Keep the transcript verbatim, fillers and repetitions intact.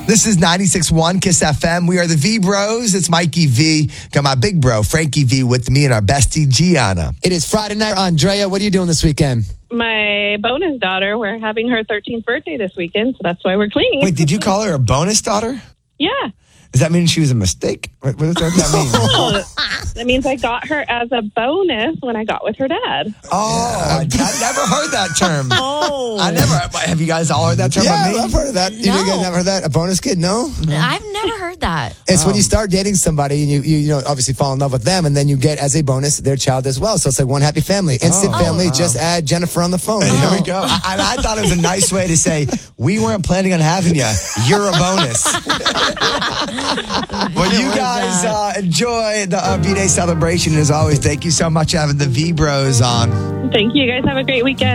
This is ninety-six point one Kiss F M. We are the V Bros. It's Mikey V. Got my big bro, Frankie V, with me and our bestie, Gianna. It is Friday night. Andrea, what are you doing this weekend? My bonus daughter, we're having her thirteenth birthday this weekend, so that's why we're cleaning. Wait, did you call her a bonus daughter? Yeah. Does that mean she was a mistake? What, what does that mean? Oh, that means I got her as a bonus when I got with her dad. Oh, I, I never heard that term. Oh. I never. Have you guys all heard that term? Yeah, from me? I've heard of that. You No. guys never heard that? A bonus kid? No? I've never heard that. It's when you Um, start dating somebody and you, you, you know, obviously fall in love with them, and then you get as a bonus their child as well. So it's like one happy family. Instant Oh, family. wow. Just add Jennifer on the phone. you Here know? we go. I, and I thought it was a nice way to say, we weren't planning on having you. You're a bonus. Well, you guys uh, enjoy the uh, V-Day celebration. As always, thank you so much for having the V-Bros on. Thank you. You guys have a great weekend.